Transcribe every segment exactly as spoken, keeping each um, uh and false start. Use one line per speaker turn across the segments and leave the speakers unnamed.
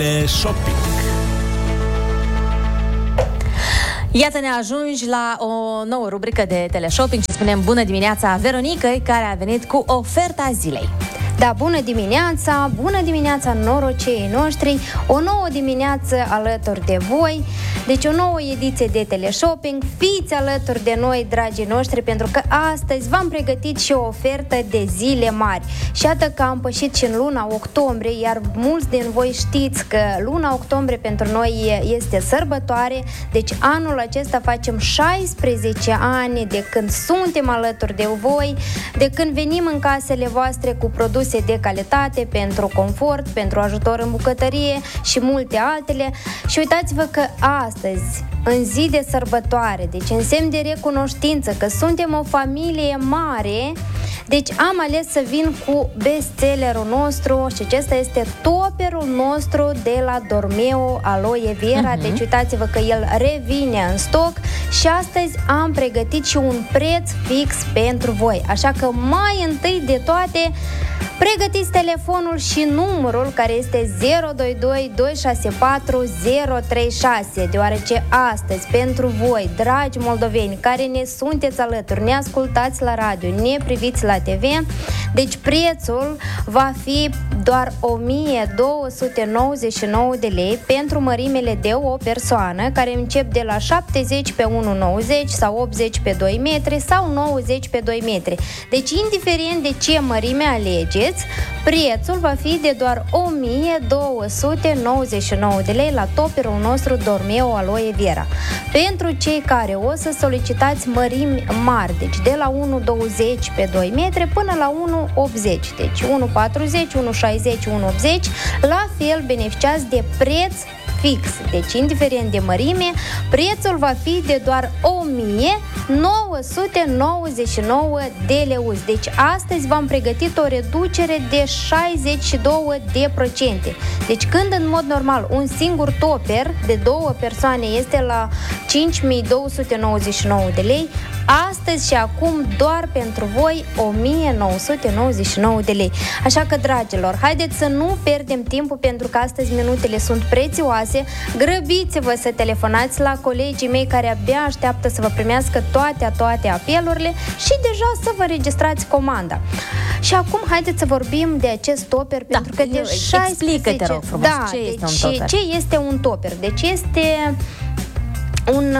Shopping.
Iată, ne ajungi la o nouă rubrică de teleshopping și spunem bună dimineața Veronicăi, care a venit cu oferta zilei.
Da, bună dimineața, bună dimineața noroceii noștri, o nouă dimineață alături de voi, deci o nouă ediție de teleshopping, fiți alături de noi, dragii noștri, pentru că astăzi v-am pregătit și o ofertă de zile mari. Și iată că am pășit și în luna octombrie, iar mulți din voi știți că luna octombrie pentru noi este sărbătoare, deci anul acesta facem șaisprezece ani de când suntem alături de voi, de când venim în casele voastre cu produse de calitate, pentru confort, pentru ajutor în bucătărie și multe altele. Și uitați-vă că astăzi, în zi de sărbătoare, deci în semn de recunoștință că suntem o familie mare, deci am ales să vin cu bestsellerul nostru și acesta este toperul nostru de la Dormeo Aloe Vera. Uh-huh. Deci uitați-vă că el revine în stoc și astăzi am pregătit și un preț fix pentru voi. Așa că mai întâi de toate, pregătiți telefonul și numărul care este zero doi doi doi șase patru zero trei șase, deoarece astăzi pentru voi, dragi moldoveni care ne sunteți alături, ne ascultați la radio, ne priviți la T V, deci prețul va fi doar o mie două sute nouăzeci și nouă de lei pentru mărimele de o persoană, care încep de la șaptezeci pe unu virgulă nouăzeci sau optzeci pe doi metri sau nouăzeci pe doi metri. Deci, indiferent de ce mărime alegeți, prețul va fi de doar o mie două sute nouăzeci și nouă de lei la toperul nostru Dormeo Aloe Vera. Pentru cei care o să solicitați mărimi mari, deci de la unu virgulă douăzeci pe doi metri până la unu virgulă optzeci, deci unu virgulă patruzeci, unu virgulă șaizeci, unu virgulă optzeci, la fel beneficiați de preț fix. Deci, indiferent de mărime, prețul va fi de doar o mie nouă sute nouăzeci și nouă de leuți. Deci, astăzi v-am pregătit o reducere de șaizeci și doi de procente. Deci, când în mod normal un singur toper de două persoane este la cinci mii două sute nouăzeci și nouă de lei, astăzi și acum doar pentru voi o mie nouă sute nouăzeci și nouă de lei. Așa că, dragilor, haideți să nu pierdem timpul, pentru că astăzi minutele sunt prețioase. Grăbiți-vă să telefonați la colegii mei care abia așteaptă să vă primească toate, toate apelurile și deja să vă registrați comanda. Și acum haideți să vorbim de acest toper,
da,
pentru că de șaisprezece...
Explică-te, rog frumos,
da,
ce este
deci,
un toper?
Ce este un toper? Deci este un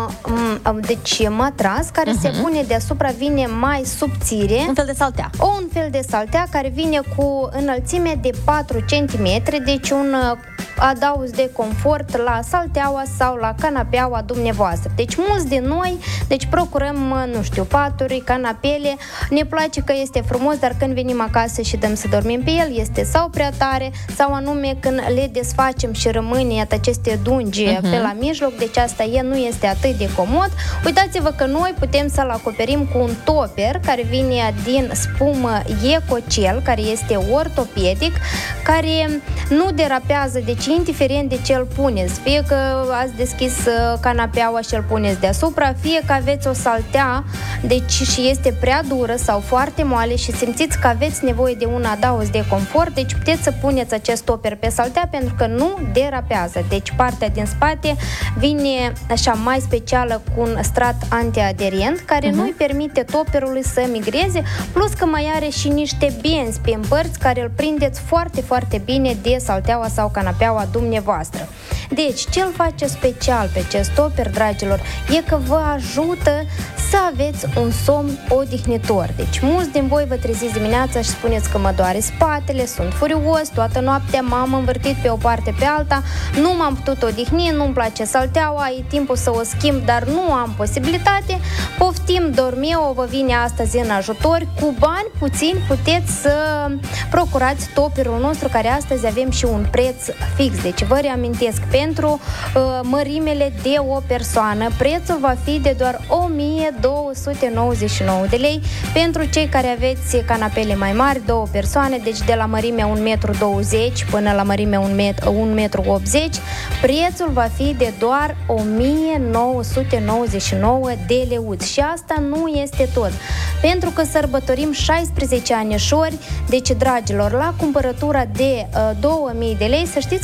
deci matras care uh-huh. se pune deasupra, vine mai subțire,
un fel de saltea.
O, un fel de saltea care vine cu înălțime de patru centimetri, deci un adaos de confort la salteaua sau la canapeaua dumneavoastră. Deci mulți din noi, deci procurăm, nu știu, paturi, canapele, ne place că este frumos, dar când venim acasă și dăm să dormim pe el, este sau prea tare, sau anume când le desfacem și rămâne, iată, aceste dungi uh-huh. pe la mijloc, deci asta e, nu este atât de comod. Uitați-vă că noi putem să-l acoperim cu un toper care vine din spumă Ecocel, care este ortopedic, care nu derapează, deci indiferent de ce îl puneți, fie că ați deschis canapeaua și îl puneți deasupra, fie că aveți o saltea, deci și este prea dură sau foarte moale și simțiți că aveți nevoie de un adaos de confort, deci puteți să puneți acest toper pe saltea, pentru că nu derapează. Deci partea din spate vine așa mai specială cu un strat antiaderent care uh-huh. nu-i permite toperului să migreze, plus că mai are și niște benzi pe părți care îl prindeți foarte, foarte bine de salteaua sau canapeaua dumneavoastră. Deci, ce îl face special pe acest toper, dragilor, e că vă ajută să aveți un somn odihnitor. Deci, mulți din voi vă treziți dimineața și spuneți că mă doare spatele, sunt furios, toată noaptea m-am învârtit pe o parte pe alta, nu m-am putut odihni, nu-mi place salteaua, e timpul să o schimb, dar nu am posibilitate. Poftim, Dormeo vă vine astăzi în ajutor. Cu bani puțini puteți să procurați toperul nostru, care astăzi avem și un preț fix. Deci, vă reamintesc, pentru uh, mărimele de o persoană, prețul va fi de doar o mie două sute nouăzeci și nouă de lei. Pentru cei care aveți canapele mai mari, două persoane, deci de la mărime unu virgulă douăzeci metri până la mărime unu virgulă optzeci metri, prețul va fi de doar o mie nouă sute nouăzeci și nouă de leuți. Și asta nu este tot. Pentru că sărbătorim șaisprezece anișori, deci, dragilor, la cumpărătura de uh, două mii de lei, să știți că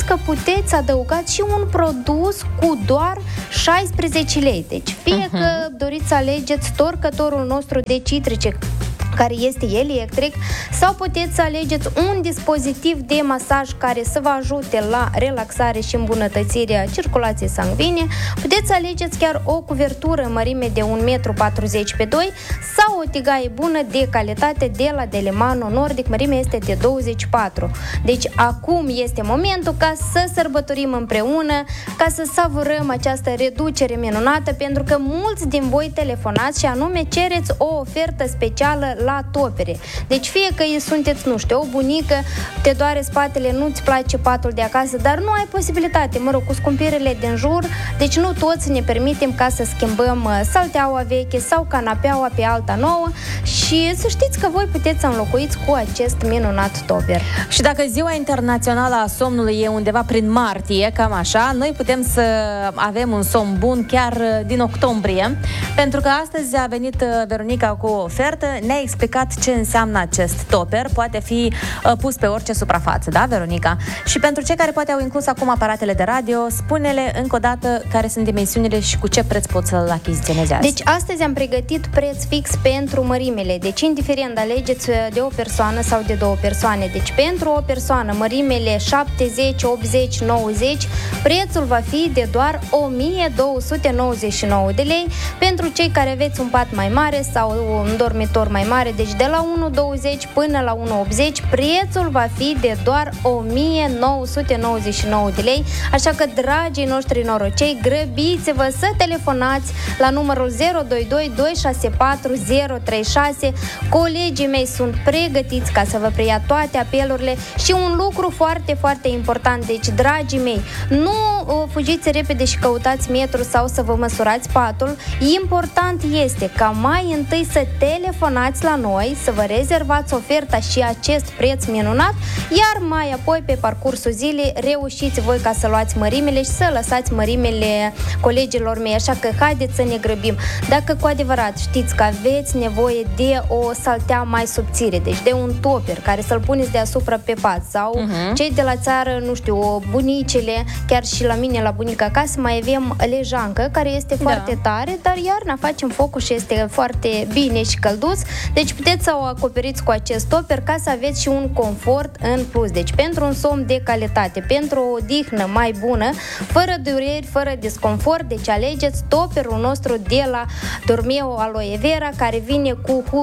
că puteți adăugați și un produs cu doar șaisprezece lei. Deci fie uh-huh. că doriți să alegeți torcătorul nostru de citrice, care este electric, sau puteți să alegeți un dispozitiv de masaj care să vă ajute la relaxare și îmbunătățirea circulației sanguine. Puteți să alegeți chiar o cuvertură în mărime de unu virgulă patruzeci pe doi sau o tigaie bună de calitate de la Delemano Nordic, mărimea este de douăzeci și patru. Deci acum este momentul ca să sărbătorim împreună, ca să savurăm această reducere minunată, pentru că mulți din voi telefonați și anume cereți o ofertă specială la topere. Deci fie că sunteți, nu știu, o bunică, te doare spatele, nu-ți place patul de acasă, dar nu ai posibilitate, mă rog, cu scumpirile din jur, deci nu toți ne permitem ca să schimbăm salteaua veche sau canapeaua pe alta nouă și să știți că voi puteți să înlocuiți cu acest minunat toper.
Și dacă Ziua Internațională a Somnului e undeva prin martie, cam așa, noi putem să avem un somn bun chiar din octombrie, pentru că astăzi a venit Veronica cu o ofertă, ne-a explicat ce înseamnă acest toper, poate fi uh, pus pe orice suprafață, da, Veronica? Și pentru cei care poate au inclus acum aparatele de radio, spune-le încă o dată care sunt dimensiunile și cu ce preț poți să-l achiziționezi azi.
Deci astăzi am pregătit preț fix pentru mărimele, deci indiferent alegeți de o persoană sau de două persoane. Deci pentru o persoană mărimele șaptezeci, optzeci, nouăzeci, prețul va fi de doar o mie două sute nouăzeci și nouă de lei. Pentru cei care aveți un pat mai mare sau un dormitor mai mare, deci de la unu virgulă douăzeci până la unu virgulă optzeci, prețul va fi de doar o mie nouă sute nouăzeci și nouă de lei. Așa că, dragii noștri norocei, grăbiți-vă să telefonați la numărul zero doi doi doi șase patru zero trei șase. Colegii mei sunt pregătiți ca să vă preia toate apelurile și un lucru foarte, foarte important. Deci, dragii mei, nu fugiți repede și căutați metru sau să vă măsurați patul. Important este ca mai întâi să telefonați la noi, să vă rezervați oferta și acest preț minunat, iar mai apoi pe parcursul zilei reușiți voi ca să luați mărimele și să lăsați mărimele colegilor mei, așa că haideți să ne grăbim. Dacă cu adevărat știți că aveți nevoie de o saltea mai subțire, deci de un toper care să-l puneți deasupra pe pat sau uh-huh. cei de la țară, nu știu, bunicele, chiar și la mine la bunica acasă mai avem lejancă care este foarte da. tare, dar iarna facem focul și este foarte bine și călduț, deci puteți să o acoperiți cu acest toper ca să aveți și un confort în plus. Deci pentru un somn de calitate, pentru o odihnă mai bună, fără dureri, fără disconfort, deci alegeți toperul nostru de la Dormeo Aloe Vera, care vine cu um,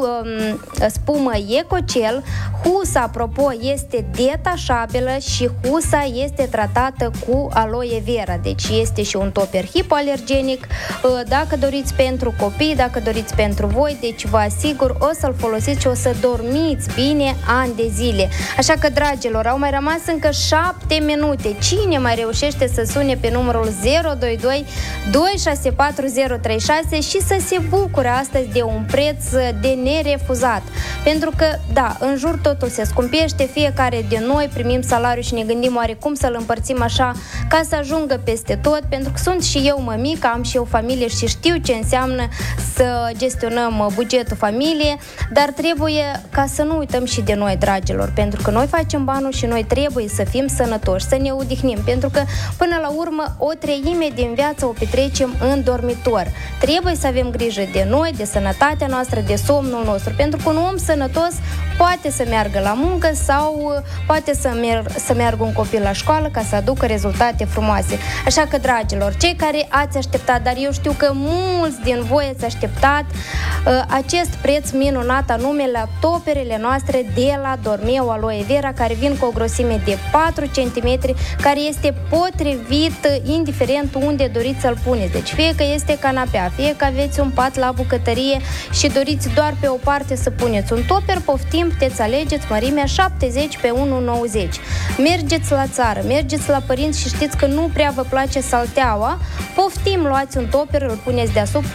spumă Ecocel. Husa, apropo, este detașabilă și husa este tratată cu aloe vera, deci este și un toper hipoalergenic. Dacă doriți pentru copii, dacă doriți pentru voi, deci vă asigur o să-l folosiți și o să dormiți bine ani de zile. Așa că, dragilor, au mai rămas încă șapte minute. Cine mai reușește să sune pe numărul zero doi doi doi șase patru zero trei șase și să se bucure astăzi de un preț de nerefuzat? Pentru că, da, în jur totul se scumpește, fiecare de noi primim salariu și ne gândim oare cum să-l împărțim așa ca să ajungă peste tot, pentru că sunt și eu mămică, am și eu familie și știu ce înseamnă să gestionăm bugetul familiei, dar trebuie ca să nu uităm și de noi, dragilor, pentru că noi facem banul și noi trebuie să fim sănătoși, să ne odihnim, pentru că până la urmă o treime din viață o petrecem în dormitor. Trebuie să avem grijă de noi, de sănătatea noastră, de somnul nostru, pentru că un om sănătos poate să meargă la muncă sau poate să, mer- să meargă un copil la școală ca să aducă rezultate frumoase. Așa că, dragilor, cei care ați așteptat, dar eu știu că mulți din voi ați așteptat uh, acest preț minunat, anume la toperele noastre de la Dormeo Aloe Vera, care vin cu o grosime de patru centimetri, care este potrivit indiferent unde doriți să-l puneți. Deci fie că este canapea, fie că aveți un pat la bucătărie și doriți doar pe o parte să puneți un toper, poftim, puteți alegeți mărimea șaptezeci pe unu virgulă nouăzeci. Mergeți la țară, mergeți la părinți și știți că nu prea vă place salteaua, poftim, luați un toper, îl puneți deasupra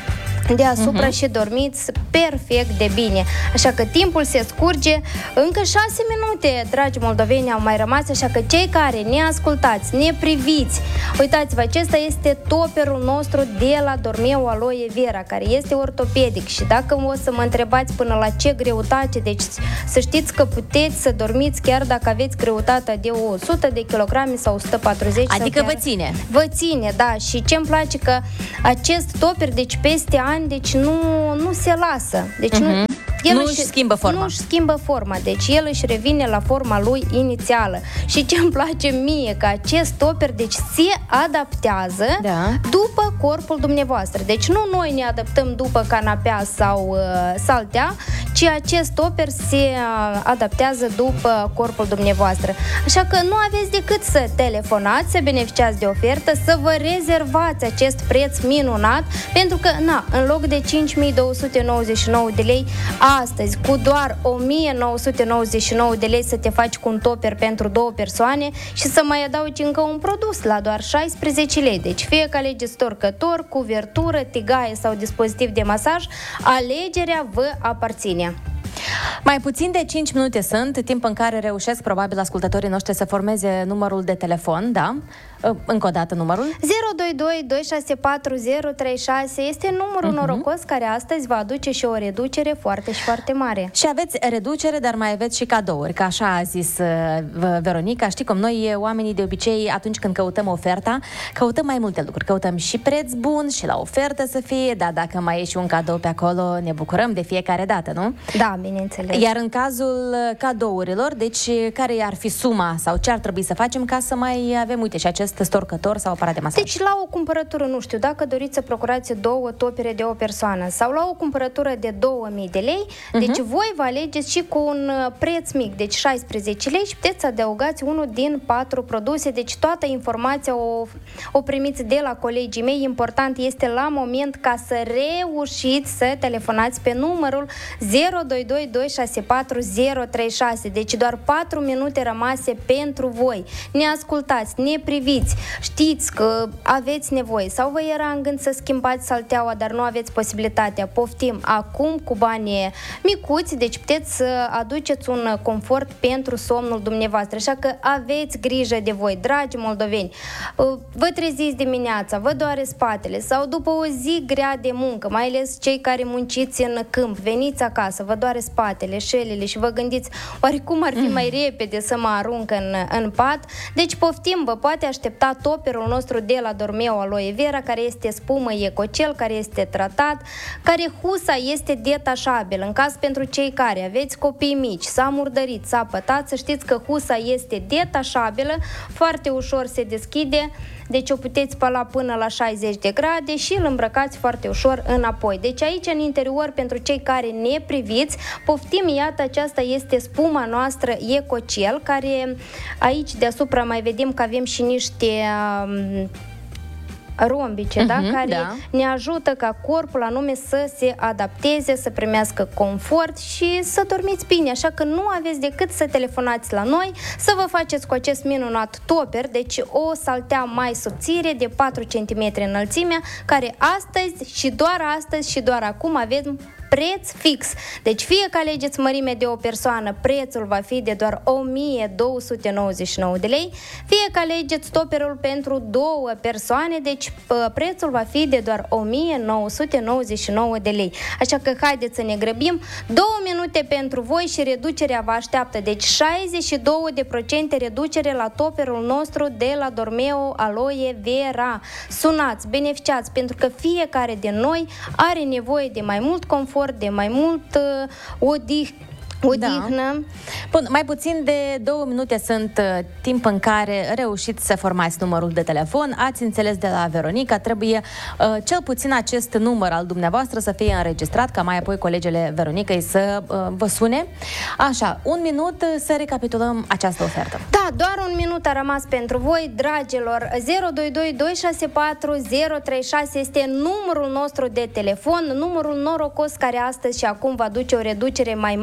deasupra uh-huh. și dormiți perfect de bine. Așa că timpul se scurge, încă șase minute, dragi moldoveni, au mai rămas, așa că cei care ne ascultați, ne priviți, uitați-vă, acesta este toperul nostru de la Dormeo Aloe Vera, care este ortopedic și dacă o să mă întrebați până la ce greutate, deci să știți că puteți să dormiți chiar dacă aveți greutatea de o sută de kilograme sau o sută patruzeci.
Adică vă ține.
Vă ține, da, și ce-mi place că acest toper, deci peste ani, deci nu, nu se lasă. Deci uh-huh. nu... El
nu își schimbă forma.
Nu își schimbă forma, deci el își revine la forma lui inițială. Și ce îmi place mie, că acest toper deci se adaptează da. după corpul dumneavoastră. Deci nu noi ne adaptăm după canapea sau uh, saltea, ci acest toper se uh, adaptează după corpul dumneavoastră. Așa că nu aveți decât să telefonați, să beneficiați de ofertă, să vă rezervați acest preț minunat, pentru că, na, în loc de cinci mii două sute nouăzeci și nouă de lei, astăzi, cu doar o mie nouă sute nouăzeci și nouă de lei să te faci cu un toper pentru două persoane și să mai adaugi încă un produs la doar șaisprezece lei. Deci fie că alegeți torcător, cuvertură, tigaie sau dispozitiv de masaj, alegerea vă aparține.
Mai puțin de cinci minute sunt, timp în care reușesc probabil ascultătorii noștri să formeze numărul de telefon, da? Încă o dată numărul?
zero doi doi doi șase patru zero trei șase este numărul uh-huh. norocos care astăzi va aduce și o reducere foarte și foarte mare.
Și aveți reducere, dar mai aveți și cadouri, că așa a zis uh, Veronica. Știi cum noi, oamenii, de obicei, atunci când căutăm oferta, căutăm mai multe lucruri. Căutăm și preț bun și la ofertă să fie, dar dacă mai e și un cadou pe acolo, ne bucurăm de fiecare dată, nu?
Da, bineînțeles.
Iar în cazul cadourilor, deci care ar fi suma sau ce ar trebui să facem ca să mai avem, uite, și acest storcător sau aparat de masaj?
Deci la o cumpărătură, nu știu, dacă doriți să procurați două topere de o persoană sau la o cumpărătură de două mii de lei, uh-huh. deci voi vă alegeți și cu un preț mic, deci șaisprezece lei, și puteți să adăugați unul din patru produse. Deci toată informația o, o primiți de la colegii mei. Important este la moment ca să reușiți să telefonați pe numărul zero doi doi doi șase patru zero trei șase. Deci doar patru minute rămase pentru voi. Ne ascultați, ne priviți, știți că aveți nevoie sau vă era în gând să schimbați salteaua, dar nu aveți posibilitatea. Poftim, acum cu bani micuți, deci puteți să aduceți un confort pentru somnul dumneavoastră. Așa că aveți grijă de voi, dragi moldoveni. Vă treziți dimineața, vă doare spatele sau după o zi grea de muncă, mai ales cei care munciți în câmp, veniți acasă, vă doare spatele, șelele și vă gândiți oare cum ar fi mai repede să mă arunc în, în pat. Deci poftim, vă poate aștepta toperul nostru de la Dormeo Aloe Vera, care este spumă Ecocel, care este tratat, care husa este detașabil. În caz pentru cei care aveți copii mici, s-a murdărit, s-a pătat, să știți că husa este detașabilă, foarte ușor se deschide, deci o puteți spăla până la șaizeci de grade și îl îmbrăcați foarte ușor înapoi. Deci aici în interior, pentru cei care ne priviți, poftim, iată, aceasta este spuma noastră Ecocel, care aici deasupra mai vedem că avem și niște um, rombice, uh-huh, da? Care da. ne ajută ca corpul anume să se adapteze, să primească confort și să dormiți bine. Așa că nu aveți decât să telefonați la noi, să vă faceți cu acest minunat toper, deci o saltea mai subțire de patru centimetri înălțimea, care astăzi și doar astăzi și doar acum avem preț fix. Deci fie că alegeți mărime de o persoană, prețul va fi de doar o mie două sute nouăzeci și nouă de lei, fie că alegeți toperul pentru două persoane, deci prețul va fi de doar o mie nouă sute nouăzeci și nouă de lei. Așa că haideți să ne grăbim. Două minute pentru voi și reducerea vă așteaptă. Deci șaizeci și doi la sută reducere la toperul nostru de la Dormeo Aloe Vera. Sunați, beneficiați, pentru că fiecare de noi are nevoie de mai mult confort, de mai mult uh, odih odihnă. Da.
Bun, mai puțin de două minute sunt uh, timp în care reușiți să formați numărul de telefon. Ați înțeles de la Veronica, trebuie uh, cel puțin acest număr al dumneavoastră să fie înregistrat, ca mai apoi colegele Veronicăi să uh, vă sune. Așa, un minut să recapitulăm această ofertă.
Da, doar un minut a rămas pentru voi, dragilor. zero doi doi doi șase patru zero trei șase este numărul nostru de telefon, numărul norocos care astăzi și acum va duce o reducere mai mare de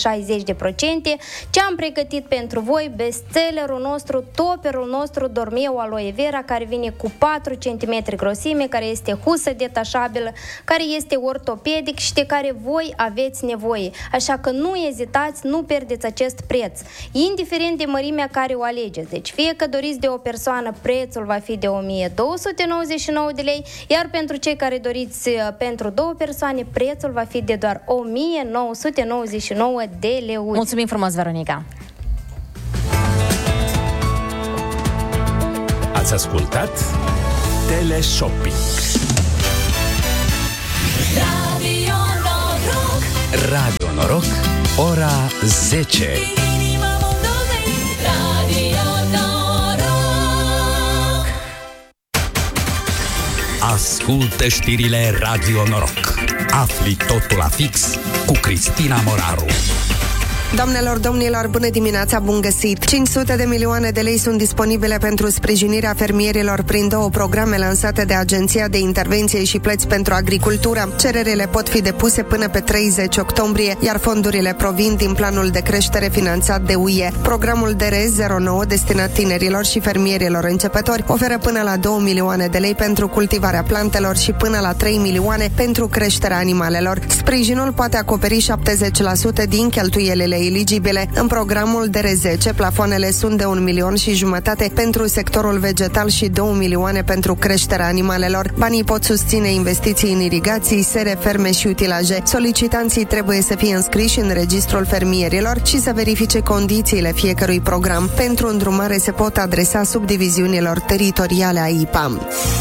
șaizeci de procente. Ce am pregătit pentru voi? Bestsellerul nostru, toperul nostru, Dormeo Aloe Vera, care vine cu patru centimetri grosime, care este husă detașabilă, care este ortopedic și de care voi aveți nevoie. Așa că nu ezitați, nu pierdeți acest preț, indiferent de mărimea care o alegeți. Deci fie că doriți de o persoană, prețul va fi de o mie două sute nouăzeci și nouă de lei, iar pentru cei care doriți pentru două persoane, prețul va fi de doar o mie nouă sute nouăzeci și nouă de lei.
Mulțumim frumos, Veronica!
Ați ascultat Teleshopping.
Radio Noroc.
Radio Noroc, ora zece.
Radio Noroc.
Ascultă știrile Radio Noroc. Afli totul la fix cu Cristina Moraru.
Doamnelor, domnilor, bună dimineața, bun găsit! cinci sute de milioane de lei sunt disponibile pentru sprijinirea fermierilor prin două programe lansate de Agenția de Intervenție și Plăți pentru Agricultură. Cererile pot fi depuse până pe treizeci octombrie, iar fondurile provin din planul de creștere finanțat de U E. Programul D R zero nouă, destinat tinerilor și fermierilor începători, oferă până la două milioane de lei pentru cultivarea plantelor și până la trei milioane pentru creșterea animalelor. Sprijinul poate acoperi șaptezeci la sută din cheltuielile eligibile. În programul D R zece, plafoanele sunt de un milion și jumătate pentru sectorul vegetal și două milioane pentru creșterea animalelor. Banii pot susține investiții în irigații, sere, ferme și utilaje. Solicitanții trebuie să fie înscriși în registrul fermierilor și să verifice condițiile fiecărui program. Pentru îndrumare se pot adresa subdiviziunilor teritoriale a I P A.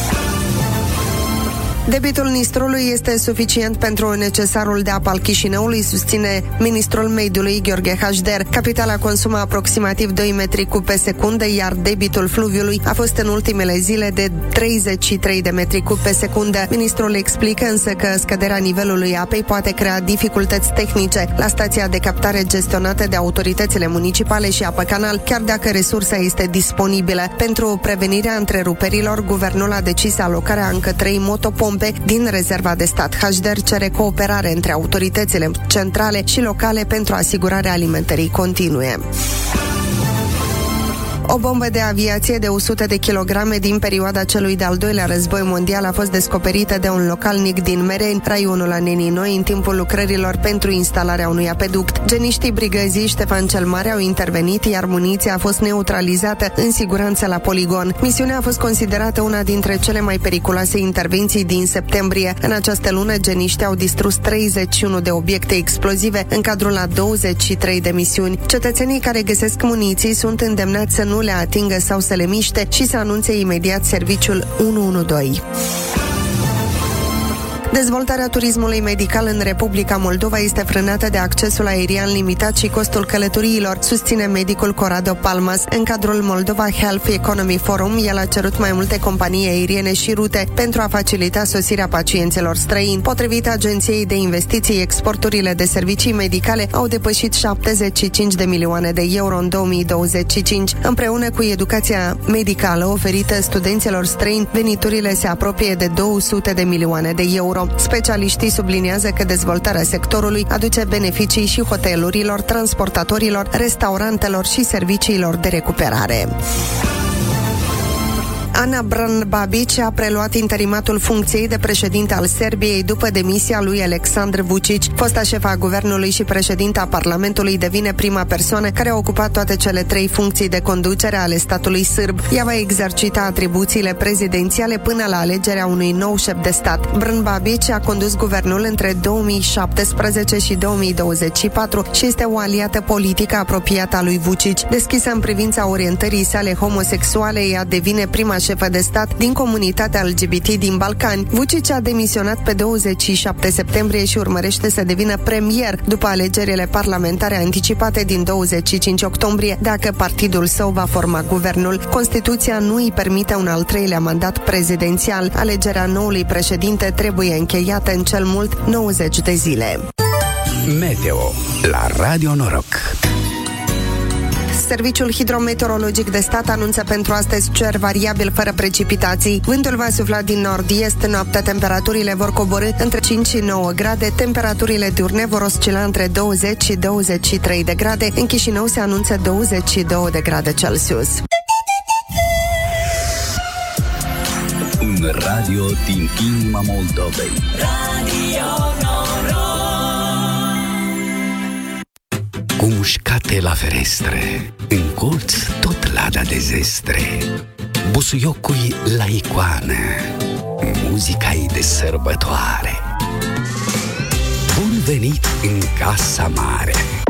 Debitul Nistrului este suficient pentru necesarul de apă al Chișinăului, susține ministrul mediului Gheorghe Hașder. Capitala consumă aproximativ doi metri cub pe secundă, iar debitul fluviului a fost în ultimele zile de treizeci și trei de metri cub pe secundă. Ministrul explică însă că scăderea nivelului apei poate crea dificultăți tehnice la stația de captare gestionată de autoritățile municipale și Apă Canal, chiar dacă resursa este disponibilă. Pentru prevenirea întreruperilor, guvernul a decis alocarea încă trei motopompe din rezerva de stat. Hașder cere cooperare între autoritățile centrale și locale pentru asigurarea alimentării continue. O bombă de aviație de o sută de kilograme din perioada celui de-al doilea război mondial a fost descoperită de un localnic din Mereni, raionul Anenii Noi, în timpul lucrărilor pentru instalarea unui apeduct. Geniștii brigăzii Ștefan cel Mare au intervenit, iar muniția a fost neutralizată în siguranță la poligon. Misiunea a fost considerată una dintre cele mai periculoase intervenții din septembrie. În această lună, geniștii au distrus treizeci și unu de obiecte explozive în cadrul a douăzeci și trei de misiuni. Cetățenii care găsesc muniții sunt îndemnați să nu le atingă sau să le miște și să anunțe imediat serviciul unu unu doi. Dezvoltarea turismului medical în Republica Moldova este frânată de accesul aerian limitat și costul călătoriilor, susține medicul Corrado Palmas. În cadrul Moldova Health Economy Forum, el a cerut mai multe companii aeriene și rute pentru a facilita sosirea pacienților străini. Potrivit Agenției de Investiții, exporturile de servicii medicale au depășit șaptezeci și cinci de milioane de euro în două mii douăzeci și cinci. Împreună cu educația medicală oferită studenților străini, veniturile se apropie de două sute de milioane de euro. Specialiștii subliniază că dezvoltarea sectorului aduce beneficii și hotelurilor, transportatorilor, restaurantelor și serviciilor de recuperare. Ana Brnabić a preluat interimatul funcției de președinte al Serbiei după demisia lui Aleksandar Vučić. Fosta șefa a guvernului și președinta Parlamentului devine prima persoană care a ocupat toate cele trei funcții de conducere ale statului sârb. Ea va exercita atribuțiile prezidențiale până la alegerea unui nou șef de stat. Brnabić a condus guvernul între două mii șaptesprezece și două mii douăzeci și patru și este o aliată politică apropiată a lui Vučić. Deschisă în privința orientării sale homosexuale, ea devine prima șefă de stat din comunitatea L G B T din Balcani. Vučić a demisionat pe douăzeci și șapte septembrie și urmărește să devină premier după alegerile parlamentare anticipate din douăzeci și cinci octombrie, dacă partidul său va forma guvernul. Constituția nu îi permite un al treilea mandat prezidențial. Alegerea noului președinte trebuie încheiată în cel mult nouăzeci de zile.
Meteo la Radio Noroc.
Serviciul Hidrometeorologic de Stat anunță pentru astăzi cer variabil fără precipitații. Vântul va sufla din nord-est, noaptea temperaturile vor coborî între cinci și nouă grade, temperaturile diurne vor oscila între douăzeci și douăzeci și trei de grade. În Chișinău se anunță douăzeci și două de grade Celsius.
Un radio din inima Moldovei.
Radio Noroc.
Cu mușcate la ferestre, în colț tot lada de zestre, busuiocui la icoană, muzica-i de sărbătoare. Bun venit în Casa Mare!